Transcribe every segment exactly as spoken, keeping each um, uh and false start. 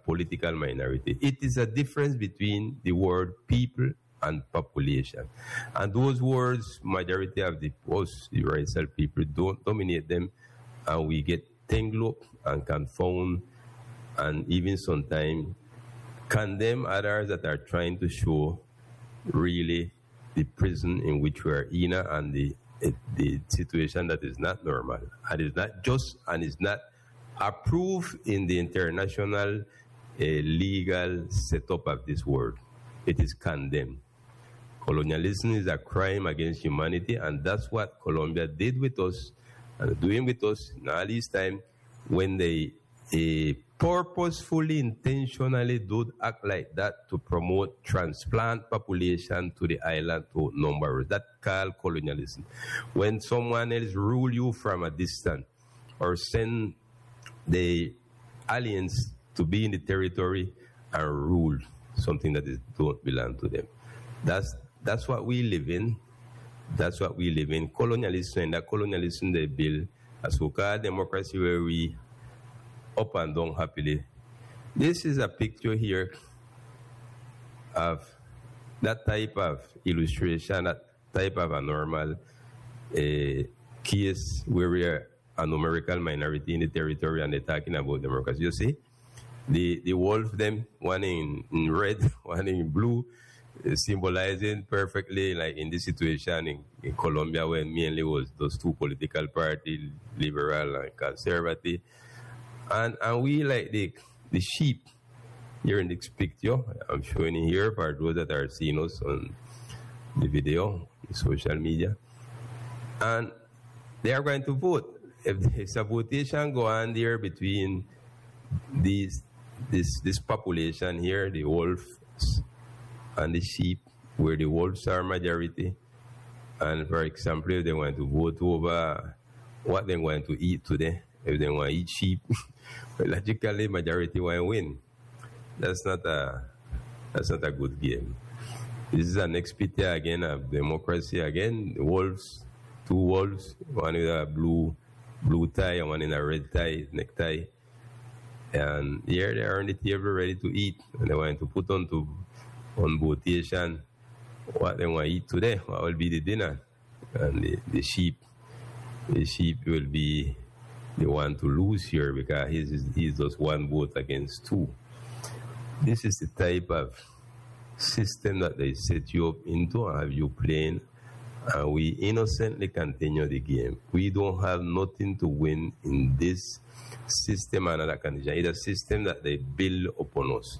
political minority. It is a difference between the word people and population. And those words, majority of the post racial people don't dominate them, and we get tangled up and confound, and even sometimes condemn others that are trying to show really the prison in which we are in and the the situation that is not normal and is not just and is not approved in the international uh, legal setup of this world. It is condemned. Colonialism is a crime against humanity, and that's what Colombia did with us and doing with us in all this time when they uh, purposefully, intentionally do act like that to promote transplant population to the island to numbers. That's called colonialism. When someone else rule you from a distance or send the aliens to be in the territory and rule something that is, don't belong to them. That's that's what we live in. That's what we live in. Colonialism, and that colonialism they build a so-called democracy where we up and down happily. This is a picture here of that type of illustration, that type of a normal uh, case where we are a numerical minority in the territory and they're talking about democracy. You see, the, the wolf, them, one in, in red, one in blue, uh, symbolizing perfectly, like in this situation in, in Colombia, when mainly was those two political parties, liberal and conservative. And and we like the the sheep here in this picture. I'm showing it here for those that are seeing us on the video, the social media. And they are going to vote. If there's a votation go on there between these this this population here, the wolves and the sheep, where the wolves are majority. And for example, if they want to vote over what they're going to eat today, if they want to eat sheep, well, logically, majority will win. That's not a that's not a good game. This is an expedia again of democracy again. The wolves, two wolves, one with a blue blue tie and one in a red tie, necktie. And here they are on the table ready to eat. And they want to put on to on votation what they want to eat today, what will be the dinner. And the, the sheep, the sheep will be the one to lose here because he's, he's just one vote against two. This is the type of system that they set you up into and have you playing, and we innocently continue the game. We don't have nothing to win in this system and other condition. It's a system that they build upon us.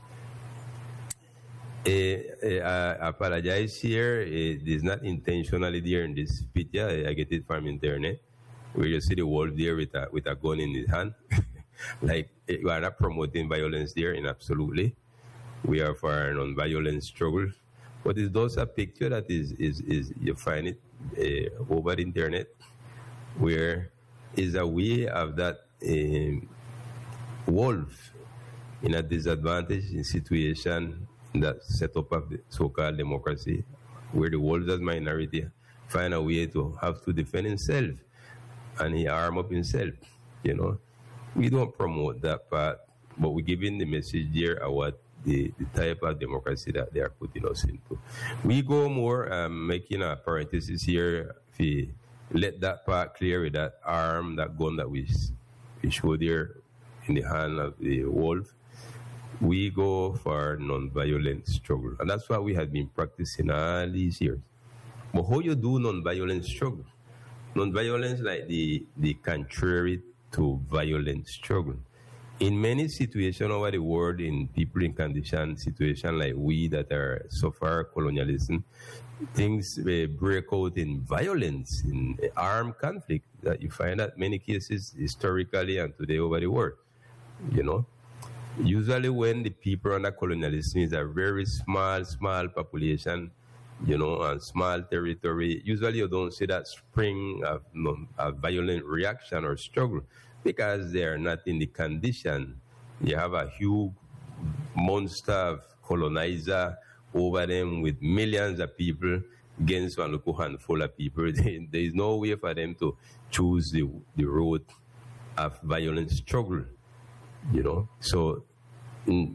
Uh, uh, I apologize here. It is not intentionally there in this picture. I get it from internet. Where you see the wolf there with a, with a gun in his hand. Like, we are not promoting violence there, in absolutely. We are for a non-violent struggle. But it's those a picture that is, is, is you find it uh, over the internet, where is a way of that uh, wolf in a disadvantaged situation that set up of the so-called democracy, where the wolf as minority find a way to have to defend himself. And he arm up himself, you know. We don't promote that part, but we're giving the message there of what the, the type of democracy that they are putting us into. We go more, um, making a parenthesis here, if we let that part clear with that arm, that gun that we, we show there in the hand of the wolf. We go for non-violent struggle. And that's what we have been practicing all these years. But how you do non-violent struggle? Non-violence like the, the contrary to violent struggle. In many situations over the world, in people in condition situations like we that are suffer colonialism, things uh, break out in violence, in armed conflict, that you find that many cases historically and today over the world, you know. Usually when the people under colonialism is a very small, small population, you know, and small territory, usually you don't see that spring of, you know, violent reaction or struggle because they are not in the condition. You have a huge monster of colonizer over them with millions of people against one little handful of people. There is no way for them to choose the, the road of violent struggle, you know. So in